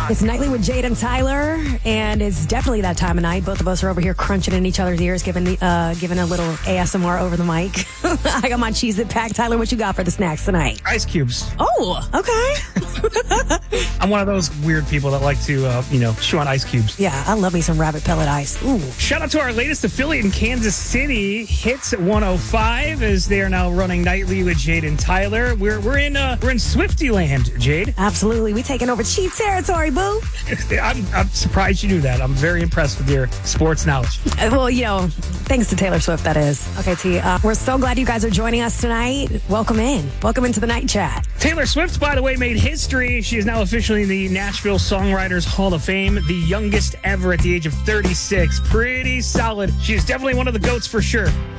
It's Nightly with Jade and Tyler, and it's definitely that time of night. Both of us are over here crunching in each other's ears, giving a little ASMR over the mic. I got my Cheez-It pack. Tyler, what you got for the snacks tonight? Ice cubes. Oh, okay. I'm one of those weird people that like to, chew on ice cubes. Yeah, I love me some rabbit pellet ice. Ooh. Shout out to our latest affiliate in Kansas City, Hits 105, as they are now running Nightly with Jade and Tyler. We're in Swiftyland, Jade. Absolutely. We taking over Chief territory, boo. I'm surprised you knew that. I'm very impressed with your sports knowledge. Well, thanks to Taylor Swift, that is. Okay, T, we're so glad you guys are joining us tonight. Welcome in. Welcome into the night chat. Taylor Swift, by the way, made history. She is now officially in the Nashville Songwriters Hall of Fame, the youngest ever at the age of 36. Pretty solid. She is definitely one of the GOATs for sure.